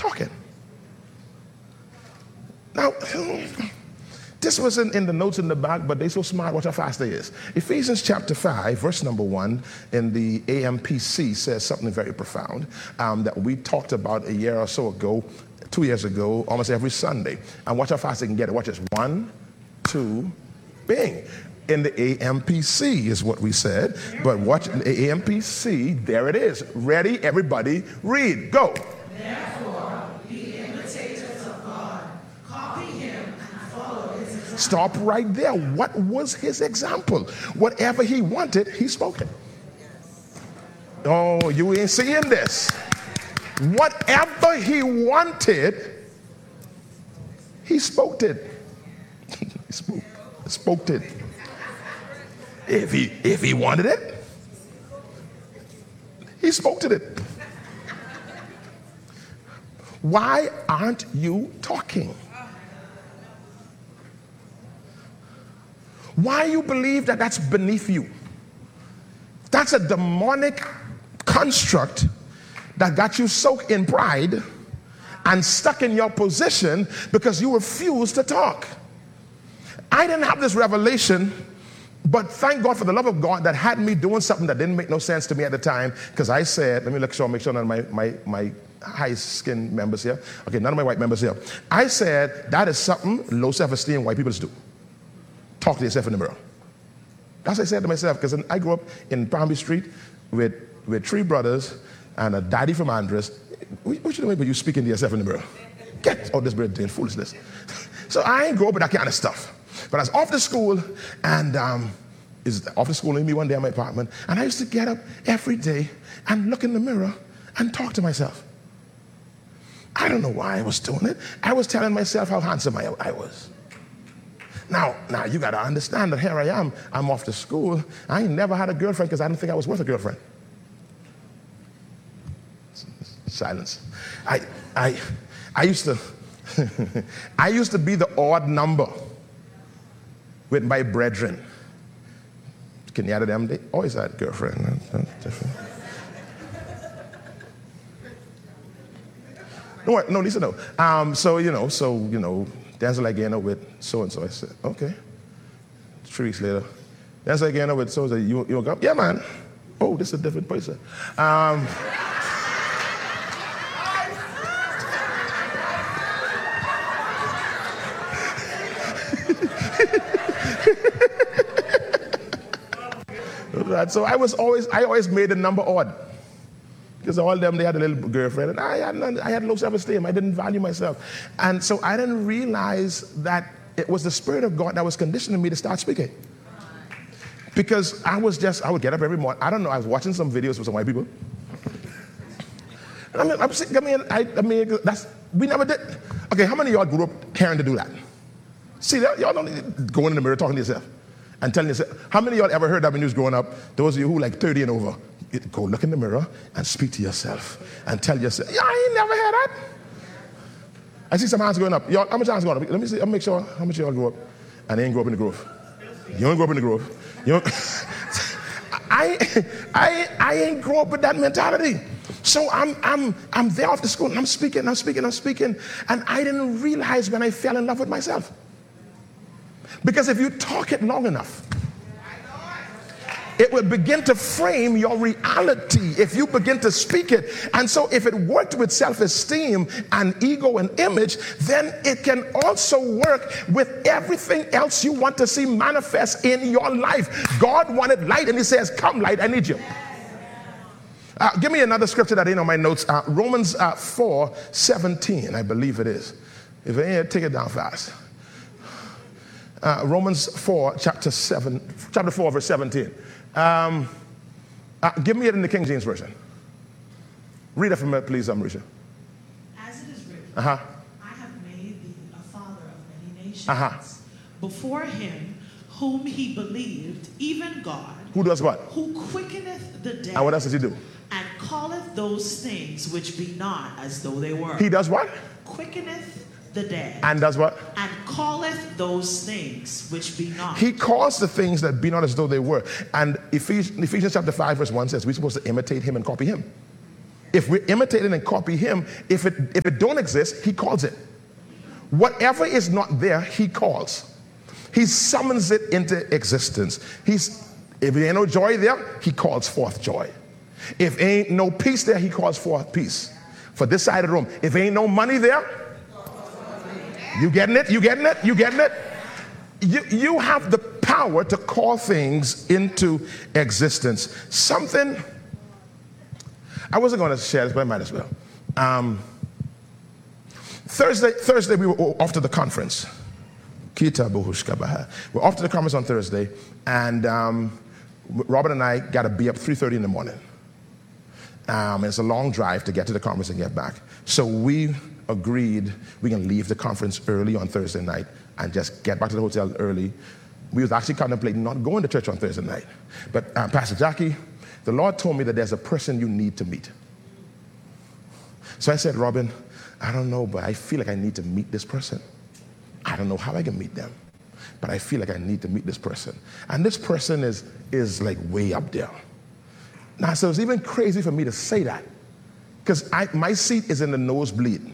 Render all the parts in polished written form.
talking. Now, this wasn't in the notes in the back, but they're so smart, watch how fast they is. Ephesians chapter 5, verse number 1 in the AMPC says something very profound that we talked about a year or so ago, 2 years ago, almost every Sunday. And watch how fast they can get it. Watch this. 1, 2, bing. In the AMPC is what we said. But watch the AMPC, there it is. Ready, everybody, read. Go. Therefore, be imitators of God. Copy him and follow his example. Stop right there. What was his example? Whatever he wanted, he spoke it. Oh, you ain't seeing this. Whatever he wanted, he spoke it. He spoke it. If he wanted it, he spoke to it. Why aren't you talking? Why you believe that that's beneath you? That's a demonic construct that got you soaked in pride and stuck in your position because you refused to talk. I didn't have this revelation, but thank God for the love of God that had me doing something that didn't make no sense to me at the time, because I said, let me make sure none of my high-skinned members here, okay, none of my white members here. I said, that is something low self-esteem white people just do. Talk to yourself in the mirror. That's what I said to myself, because I grew up in Palm Street with 3 brothers and a daddy from Andres. What you doing when you speaking to yourself in the mirror? Get out this bread doing foolishness. So I ain't grow up with that kind of stuff. But I was off to school, and off to school, me one day in my apartment, and I used to get up every day and look in the mirror and talk to myself. I don't know why I was doing it. I was telling myself how handsome I was. Now you got to understand that here I am. I'm off to school. I ain't never had a girlfriend because I didn't think I was worth a girlfriend. Silence. I used to I used to be the odd number with my brethren. Can you add them? They always had a girlfriend. That's different. No, Lisa, no. So Denzel again with so-and-so. I said, okay. 3 weeks later, Denzel again with so-and-so. You go? Yeah, man. Oh, this is a different person. Right, so I always made the number odd, because all of them, they had a little girlfriend, and I had low self-esteem. I didn't value myself, and so I didn't realize that it was the Spirit of God that was conditioning me to start speaking. Because I would get up every morning. I don't know. I was watching some videos with some white people. We never did. Okay, how many of y'all grew up caring to do that? See, y'all don't need to go in the mirror talking to yourself and telling yourself. How many of y'all ever heard that when you was growing up? Those of you who like 30 and over, go look in the mirror and speak to yourself and tell yourself, yeah, I ain't never heard that. I see some hands going up. Y'all, how much hands going up? Let me see. I'll make sure how much y'all grew up and they ain't grow up in the Grove. You don't grow up in the Grove. You don't. I ain't grow up with that mentality. So I'm there after school and I'm speaking, and I didn't realize when I fell in love with myself. Because if you talk it long enough, it will begin to frame your reality if you begin to speak it. And so if it worked with self-esteem and ego and image, then it can also work with everything else you want to see manifest in your life. God wanted light, and he says, come light, I need you. Give me another scripture that ain't on my notes. Romans 4:17, I believe it is. If it ain't, take it down fast. Romans 4, chapter 4, verse 17. Give me it in the King James Version. Read it for me, please, Marisha. As it is written, I have made thee a father of many nations. Before him whom he believed, even God. Who does what? Who quickeneth the dead. And what else does he do? And calleth those things which be not as though they were. He does what? Quickeneth the dead. And does what? And calleth those things which be not. He calls the things that be not as though they were. And Ephesians chapter 5 verse 1 says we're supposed to imitate him and copy him. If we're imitating and copy him, if it don't exist, he calls it. Whatever is not there, he calls. He summons it into existence. If there ain't no joy there, he calls forth joy. If ain't no peace there, he calls forth peace. For this side of the room, if ain't no money there, you getting it? You getting it? You getting it? You have the power to call things into existence. Something, I wasn't going to share this, but I might as well. Thursday we were off to the conference. Kita Buhushkabaha. We're off to the conference on Thursday, and Robert and I got to be up 3:30 in the morning. It's a long drive to get to the conference and get back. So we agreed we can leave the conference early on Thursday night and just get back to the hotel early. We was actually contemplating not going to church on Thursday night. But Pastor Jackie, the Lord told me that there's a person you need to meet. So I said, Robin, I don't know, but I feel like I need to meet this person. I don't know how I can meet them, but I feel like I need to meet this person. And this person is like way up there. Now, so it's even crazy for me to say that, because my seat is in the nosebleed.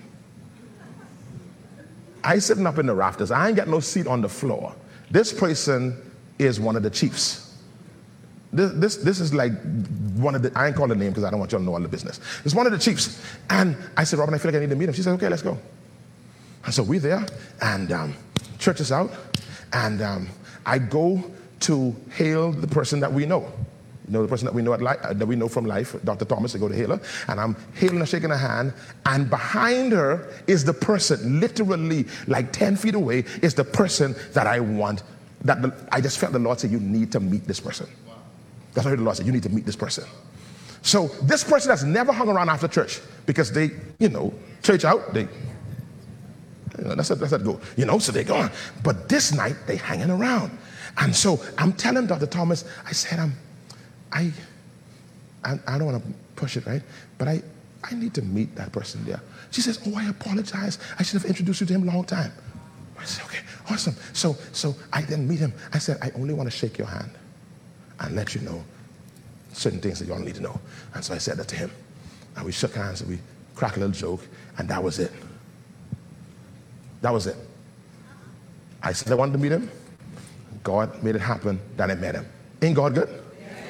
I sitting up in the rafters. I ain't got no seat on the floor. This person is one of the chiefs. This is like one of the, I ain't calling the name because I don't want y'all to know all the business. It's one of the chiefs. And I said, Robin, I feel like I need to meet him. She said, okay, let's go. And so we're there, and church is out, and I go to hail the person that we know. You know, the person that we know that we know from life, Dr. Thomas. I go to hail her, and I'm hailing her, shaking her hand, and behind her is the person, literally like 10 feet away, is the person that I want. I just felt the Lord say, you need to meet this person. Wow. That's what I heard the Lord say, you need to meet this person. So this person has never hung around after church, because they, church out, they, that's it go, so they're gone. But this night, they hanging around. And so I'm telling Dr. Thomas, I said, I don't want to push it, right? But I need to meet that person there. She says, oh, I apologize. I should have introduced you to him a long time. I said, okay, awesome. So I then meet him. I said, I only want to shake your hand and let you know certain things that you all need to know. And so I said that to him. And we shook hands and we cracked a little joke, and that was it. That was it. I said I wanted to meet him. God made it happen that I met him. Ain't God good?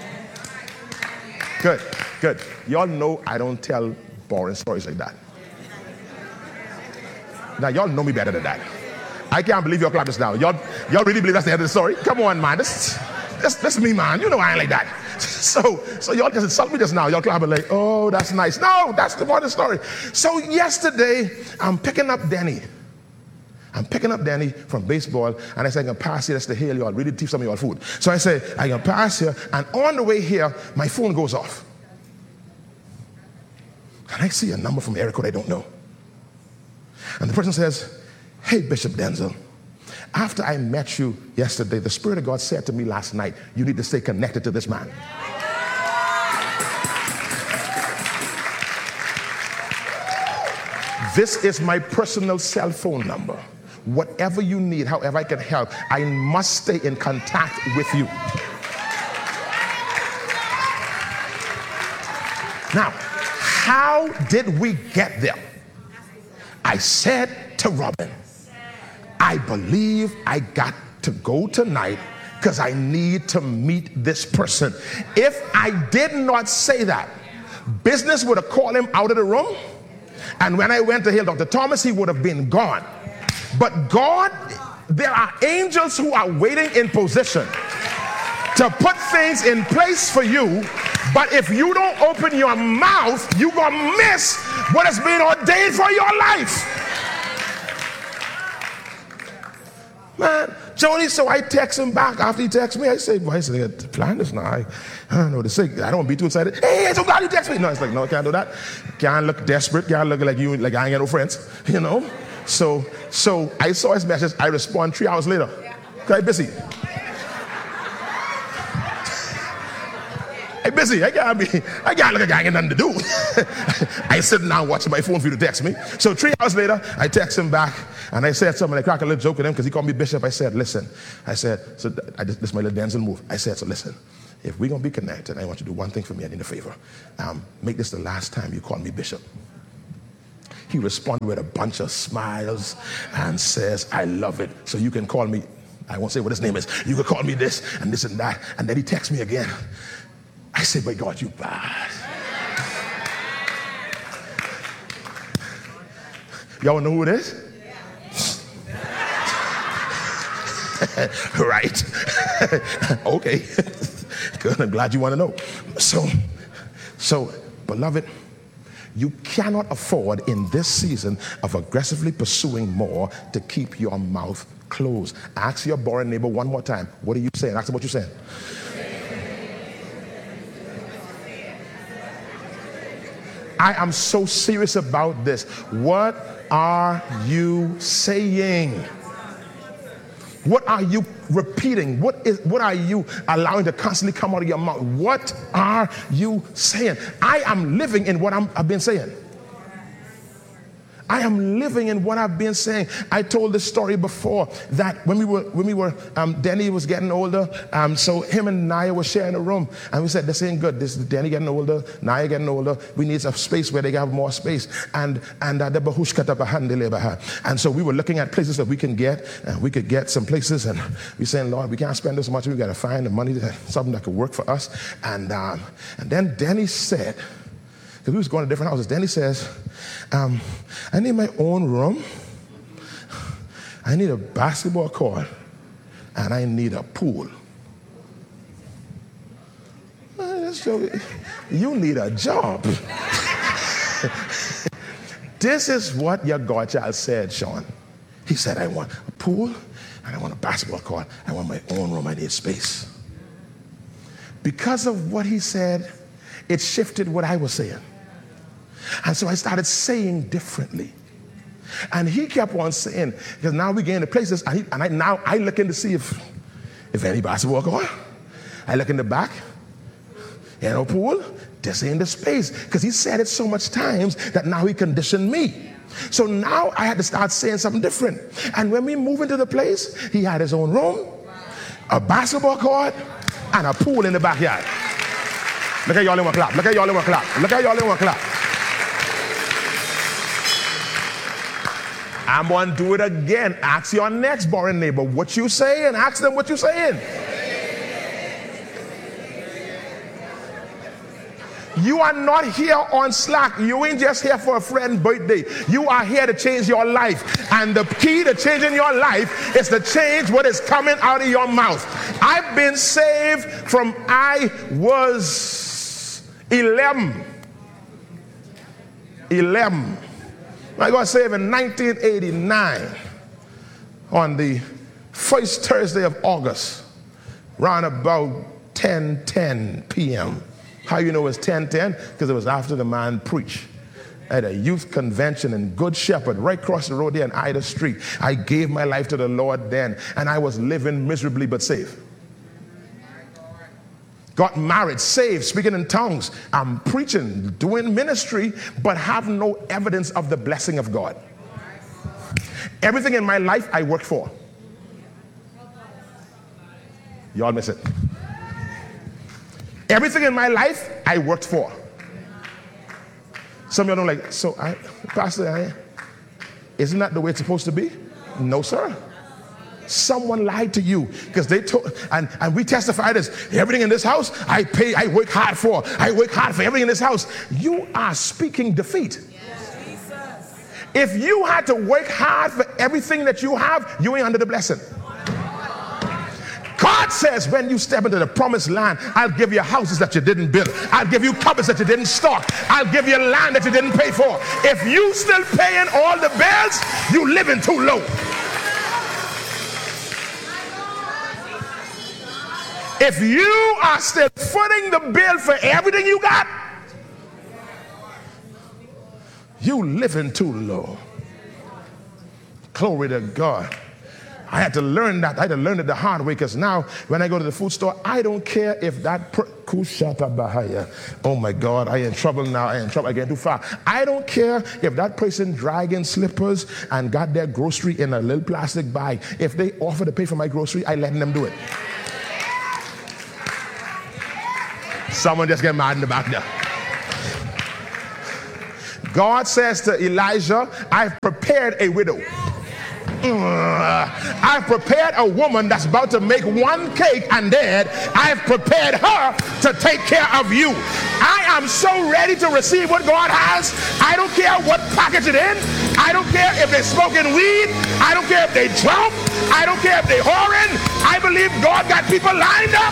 Good, good. Y'all know I don't tell boring stories like that. Now, y'all know me better than that. I can't believe y'all clap this now. Y'all really believe that's the end of the story? Come on, man. That's me, man. You know I ain't like that. So y'all just insult me just now. Y'all clapping like, oh, that's nice. No, that's the part of the story. So yesterday, I'm picking up Danny from baseball, and I said, I can pass here, that's the hill, y'all really teach some of y'all food. So I say, I can pass here, and on the way here, my phone goes off. And I see a number from area code I don't know. And the person says, hey, Bishop Denzel, after I met you yesterday, the Spirit of God said to me last night, you need to stay connected to this man. This is my personal cell phone number. Whatever you need, however I can help, I must stay in contact with you. Now, how did we get there? I said to Robin, I believe I got to go tonight because I need to meet this person. If I did not say that, business would have called him out of the room. And when I went to heal Dr. Thomas, he would have been gone. But God, there are angels who are waiting in position to put things in place for you. But if you don't open your mouth, you're going to miss what has been ordained for your life. Man, Jody, so I text him back after he texts me. I say, boy, the plan is now. I don't know what to say. I don't want to be too excited. Hey, I'm so glad you text me. No, it's like, no, I can't do that. Can't look desperate. Can't look like you, like I ain't got no friends, So I saw his message. I respond 3 hours later. Okay, busy. I'm busy. I can't look like I ain't got nothing to do. I sit down watching my phone for you to text me. So 3 hours later, I text him back, and I said something. I cracked a little joke with him because he called me Bishop. I said, listen. I said, so this is my little Denzel move. I said, so listen, if we're going to be connected, I want you to do one thing for me. I need a favor. Make this the last time you call me Bishop. He responded with a bunch of smiles and says, I love it. So you can call me, I won't say what his name is. You can call me this and this and that. And then he texts me again. I say, my God, you bad. Y'all know who it is? Right. Okay. Good. I'm glad you want to know. So, beloved, you cannot afford in this season of aggressively pursuing more to keep your mouth closed. Ask your boring neighbor one more time. What are you saying? Ask them what you're saying. I am so serious about this. What are you saying? What are you repeating? What are you allowing to constantly come out of your mouth? What are you saying? I am living in what I've been saying. I am living in what I've been saying. I told this story before that when we were Denny was getting older, so him and Naya were sharing a room, and we said, this ain't good. This is Denny getting older, Naya getting older. We need a space where they have more space. And so we were looking at places that we can get, and we could get some places, and we saying, Lord, we can't spend this much. We got to find the money, something that could work for us. And then Denny said, because we was going to different houses. Then he says, I need my own room. I need a basketball court. And I need a pool. So you need a job. This is what your godchild said, Sean. He said, I want a pool and I want a basketball court. I want my own room. I need space. Because of what he said, it shifted what I was saying. And so I started saying differently. And he kept on saying, because now we get into places, now I look in to see if any basketball court. I look in the back, pool, this ain't the space. Because he said it so much times that now he conditioned me. So now I had to start saying something different. And when we move into the place, he had his own room, a basketball court, and a pool in the backyard. Look at y'all in one clap. Look at y'all in one clap. Look at y'all in one clap. I'm going to do it again. Ask your next boring neighbor what you saying. Ask them what you saying. You are not here on Slack. You ain't just here for a friend's birthday. You are here to change your life. And the key to changing your life is to change what is coming out of your mouth. I've been saved from I was 11. I got saved in 1989 on the first Thursday of August, around about 10:10 p.m. How you know it's 10:10? Because it was after the man preached at a youth convention in Good Shepherd, right across the road there in Ida Street. I gave my life to the Lord then, and I was living miserably but saved. Got married, saved, speaking in tongues. I'm preaching, doing ministry, but have no evidence of the blessing of God. Everything in my life I worked for. Y'all miss it. Everything in my life I worked for. Some of y'all don't like, so Pastor, isn't that the way it's supposed to be? No, sir. Someone lied to you because they told, and we testify this. Everything in this house, I work hard for. I work hard for everything in this house. You are speaking defeat. Yes. If you had to work hard for everything that you have, you ain't under the blessing. God says when you step into the promised land, I'll give you houses that you didn't build. I'll give you cupboards that you didn't stock. I'll give you land that you didn't pay for. If you still paying all the bills, you living too low. If you are still footing the bill for everything you got, you living too low. Glory to God. I had to learn that. I had to learn it the hard way, because now when I go to the food store, I don't care if that oh my God, I in trouble now. I in trouble. I get too far. I don't care if that person dragging slippers and got their grocery in a little plastic bag. If they offer to pay for my grocery, I letting them do it. Someone just get mad in the back there. God says to Elijah, I've prepared a widow. I've prepared a woman that's about to make one cake and dead. I've prepared her to take care of you. I am so ready to receive what God has. I don't care what package it in. I don't care if they're smoking weed. I don't care if they drunk. I don't care if they're whoring. I believe God got people lined up.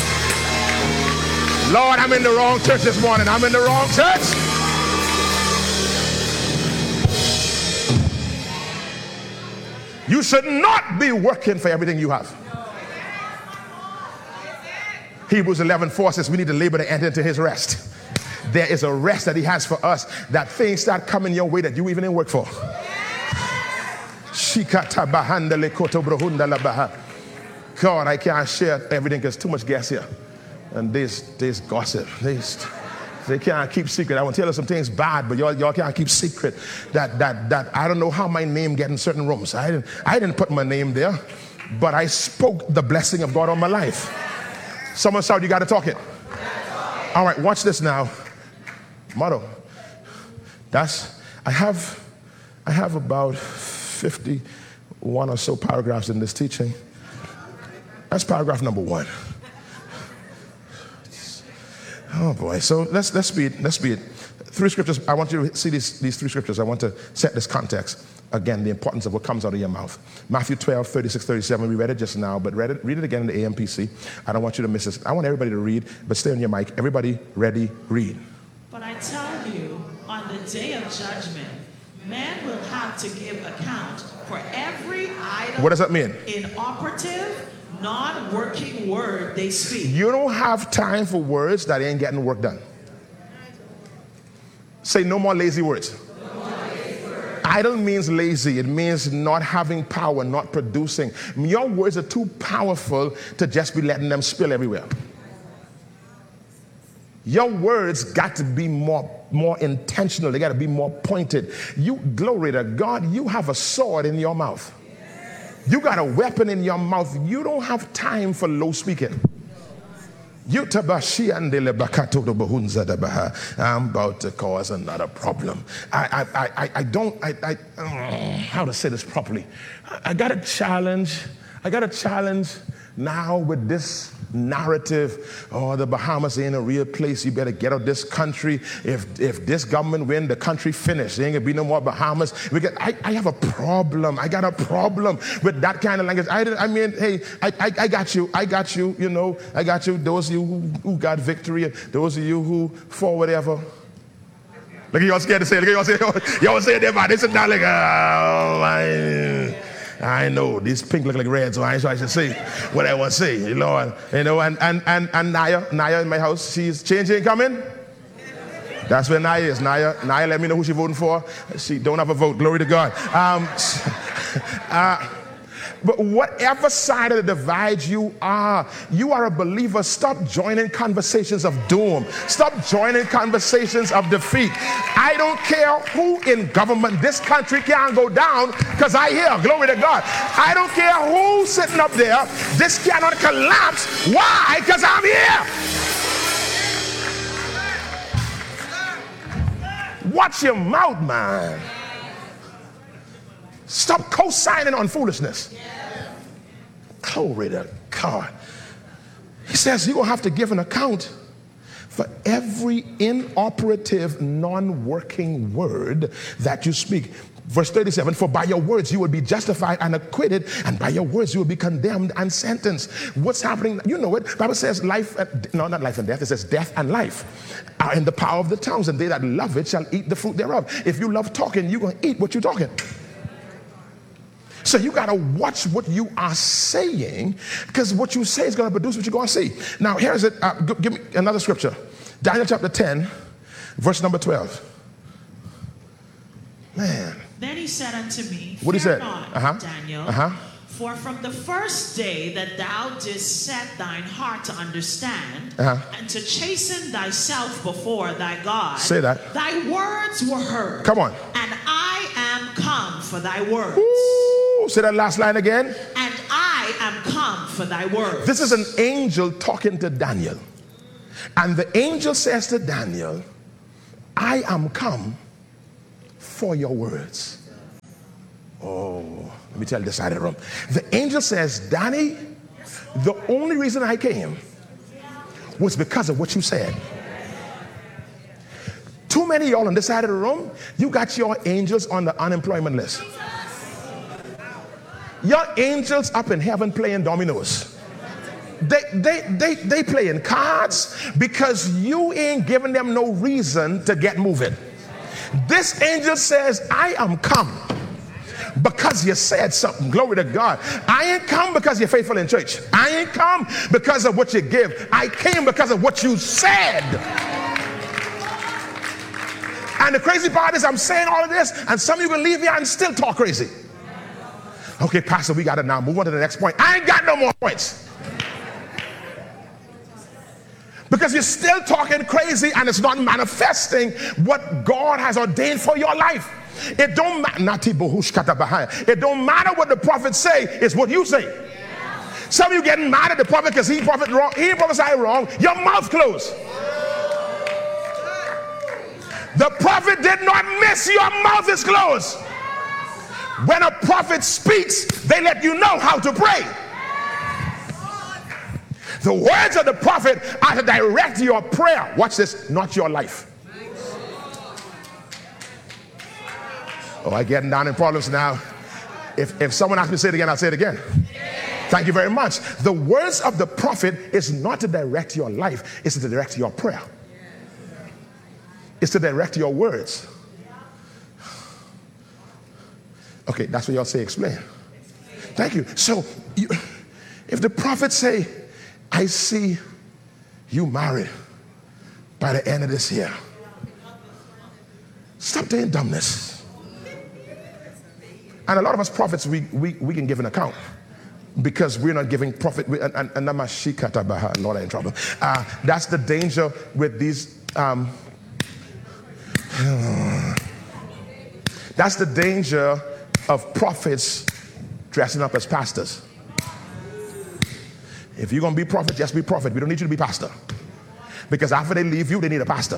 Lord, I'm in the wrong church this morning. I'm in the wrong church. You should not be working for everything you have. Hebrews 11:4 says we need to labor to enter into his rest. There is a rest that he has for us, that things start coming your way that you even didn't work for. God, I can't share everything because too much gas here. And this gossip. They can't keep secret. I want to tell you some things bad, but y'all can't keep secret that I don't know how my name get in certain rooms. I didn't put my name there, but I spoke the blessing of God on my life. Someone shout, you got to talk it. All right, watch this now. Motto. I have about 51 or so paragraphs in this teaching. That's paragraph number 1. Oh boy, so let's speed. 3 scriptures. I want you to see these 3 scriptures. I want to set this context. Again, the importance of what comes out of your mouth. Matthew 12, 36, 37. We read it just now, but read it again in the AMPC. I don't want you to miss this. I want everybody to read, but stay on your mic. Everybody ready, read. But I tell you, on the day of judgment, man will have to give account for every idle, what does that mean? Inoperative, non-working word they speak. You don't have time for words that ain't getting work done. Say no more lazy words. Idle means lazy. It means not having power, not producing. Your words are too powerful to just be letting them spill everywhere. Your words got to be more intentional. They got to be more pointed. You, glory to God, you have a sword in your mouth. You got a weapon in your mouth. You don't have time for low speaking. I'm about to cause another problem. How to say this properly? I got a challenge now with this narrative. Oh, the Bahamas ain't a real place. You better get out of this country. If this government win, the country finished. There ain't gonna be no more Bahamas. I have a problem. I got a problem with that kind of language. I mean, hey, I got you. You know, I got you. Those of you who got victory, and those of you who for whatever. Look at y'all scared to say it. Look at y'all say y'all say it there, man. They sit down like, oh, I know these pink look like red, so I should say what I want to say, you know. And Naya in my house, she's changing, coming. That's where Naya is. Naya, let me know who she's voting for. She don't have a vote. Glory to God. But whatever side of the divide you are a believer. Stop joining conversations of doom. Stop joining conversations of defeat. I don't care who in government. This country can't go down because I hear. Glory to God. I don't care who's sitting up there. This cannot collapse. Why? Because I'm here. Watch your mouth, man. Stop co-signing on foolishness. Glory to God. He says you're going to have to give an account for every inoperative, non-working word that you speak. Verse 37, for by your words you will be justified and acquitted, and by your words you will be condemned and sentenced. What's happening? You know it. The Bible says not life and death. It says death and life are in the power of the tongues, and they that love it shall eat the fruit thereof. If you love talking, you're going to eat what you're talking. So you got to watch what you are saying, because what you say is going to produce what you're going to see. Now, here's it. Give me another scripture. Daniel chapter 10, verse number 12. Man. Then he said unto me, what he said? Not, Daniel, for from the first day that thou didst set thine heart to understand and to chasten thyself before thy God, say that. Thy words were heard. Come on. And I am come for thy words. Ooh, say that last line again. And I am come for thy words. This is an angel talking to Daniel. And the angel says to Daniel, I am come for your words. Oh, let me tell you this side of the room. The angel says, Danny, the only reason I came was because of what you said. Too many of y'all on this side of the room, you got your angels on the unemployment list. Your angels up in heaven playing dominoes. They playing cards because you ain't giving them no reason to get moving. This angel says, I am come because you said something. Glory to God. I ain't come because you're faithful in church. I ain't come because of what you give. I came because of what you said. And the crazy part is I'm saying all of this, and some of you can leave here and still talk crazy. Okay, Pastor, we got to now move on to the next point. I ain't got no more points. Because you're still talking crazy and it's not manifesting what God has ordained for your life. It don't matter. It don't matter what the prophets say, it's what you say. Some of you getting mad at the prophet because he prophesied wrong. Your mouth closed. The prophet did not miss. Your mouth is closed. When a prophet speaks, they let you know how to pray. The words of the prophet are to direct your prayer. Watch this, not your life. Oh, I'm getting down in problems now. If someone asks me to say it again, I'll say it again. Thank you very much. The words of the prophet is not to direct your life, it's to direct your prayer. It's to direct your words. Okay, that's what y'all say, explain. Thank you. So, if the prophet say, I see you married by the end of this year, stop doing dumbness. And a lot of us prophets, we can give an account because we're not giving prophet. Lord, I'm in trouble. That's the danger with these. That's the danger of prophets dressing up as pastors. If you're going to be prophet, just be prophet. We don't need you to be pastor. Because after they leave you, they need a pastor.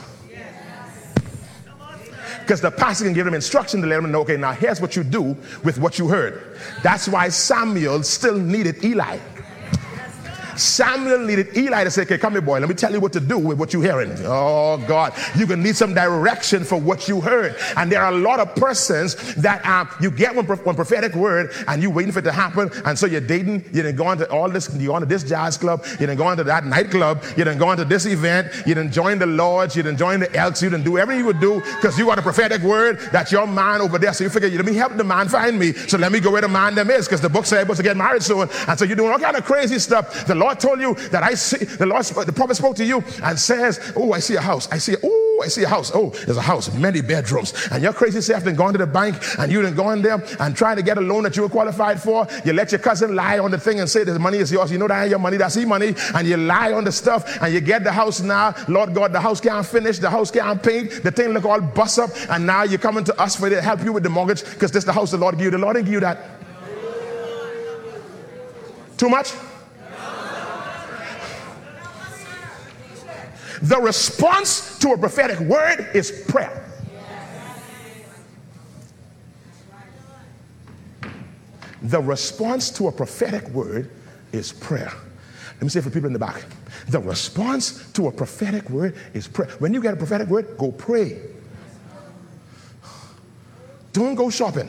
Because the pastor can give them instruction to let them know, okay, now here's what you do with what you heard. That's why Samuel still needed Eli. Samuel needed Eli to say, okay, come here, boy, let me tell you what to do with what you're hearing. Oh, God, you're going to need some direction for what you heard. And there are a lot of persons that you get one prophetic word and you're waiting for it to happen. And so you're dating, you didn't go on to all this, you go on to this jazz club, you didn't go on to that nightclub, you didn't go on to this event, you didn't join the lodge, you didn't join the Elks, you didn't do everything you would do because you got a prophetic word that your man over there. So you figure, let me help the man find me. So let me go where the man them is because the book says I'm supposed to get married soon. And so you're doing all kind of crazy stuff. The Lord told you that the prophet spoke to you and says, oh, I see a house. I see a house. Oh, there's a house, many bedrooms. And your crazy self done gone to the bank and you done gone there and trying to get a loan that you were qualified for. You let your cousin lie on the thing and say the money is yours. You know that ain't your money, that's his money. And you lie on the stuff and you get the house now. Lord God, the house can't finish, the house can't paint, the thing look all bust up. And now you're coming to us for to help you with the mortgage because this is the house the Lord gave you. The Lord didn't give you that. Too much? The response to a prophetic word is prayer. The response to a prophetic word is prayer. Let me say it for people in the back. The response to a prophetic word is prayer. When you get a prophetic word, go pray. Don't go shopping.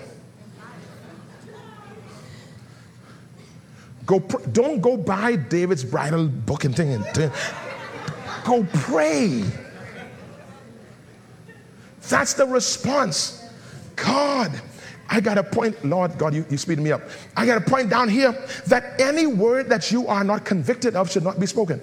Don't go buy David's bridal book and thing. Go pray. That's the response. God, I got a point. Lord God, you speeding me up. I got a point down here that any word that you are not convicted of should not be spoken.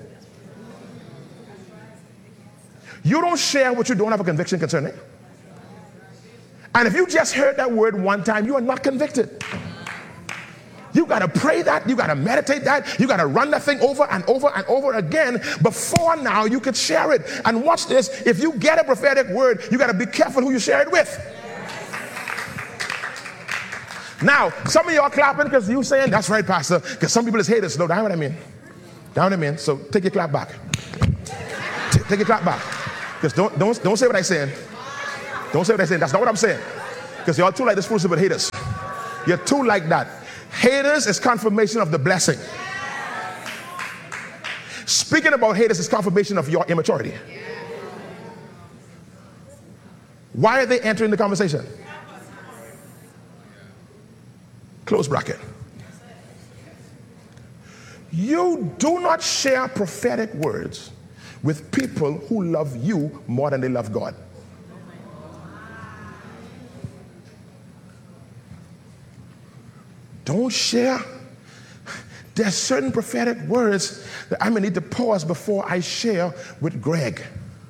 You don't share what you don't have a conviction concerning. And if you just heard that word one time, you are not convicted. You got to pray that. You got to meditate that. You got to run that thing over and over and over again before now you could share it. And watch this. If you get a prophetic word, you got to be careful who you share it with. Now, some of y'all clapping because you saying, that's right, Pastor, because some people is haters. No, that's what I mean. That's what I mean. So take your clap back. Take your clap back. Because don't say what I'm saying. Don't say what I'm saying. That's not what I'm saying. Because y'all too like this foolish with haters. You're too like that. Haters is confirmation of the blessing. Speaking about haters is confirmation of your immaturity. Why are they entering the conversation? Close bracket. You do not share prophetic words with people who love you more than they love God. Don't share. There's certain prophetic words that I may need to pause before I share with Greg.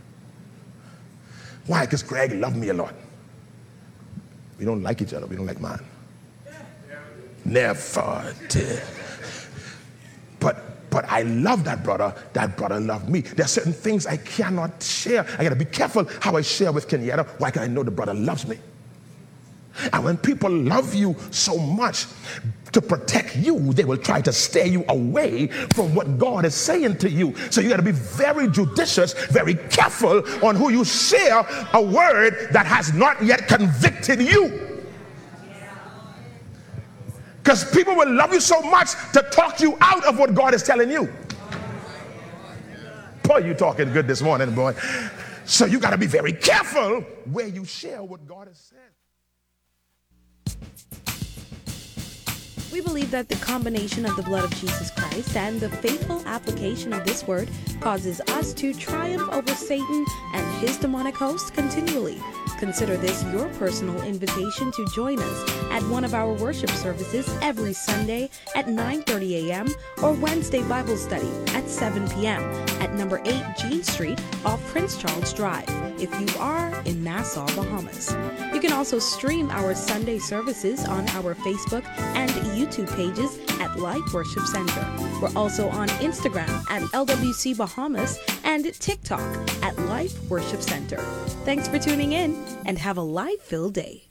Why? Because Greg loved me a lot. We don't like each other. We don't like mine. Never did. But I love that brother. That brother loved me. There are certain things I cannot share. I got to be careful how I share with Kenyatta. Why? Because I know the brother loves me. And when people love you so much, to protect you, they will try to steer you away from what God is saying to you. So you got to be very judicious, very careful on who you share a word that has not yet convicted you. Because people will love you so much to talk you out of what God is telling you. Boy, you talking good this morning, boy. So you got to be very careful where you share what God has said. We believe that the combination of the blood of Jesus Christ and the faithful application of this word causes us to triumph over Satan and his demonic hosts continually. Consider this your personal invitation to join us at one of our worship services every Sunday at 9:30 a.m. or Wednesday Bible study at 7 p.m. at number 8 Jean Street off Prince Charles Drive if you are in Nassau, Bahamas. You can also stream our Sunday services on our Facebook and YouTube pages at Life Worship Center. We're also on Instagram at LWC Bahamas and TikTok at Life Worship Center. Thanks for tuning in and have a life-filled day.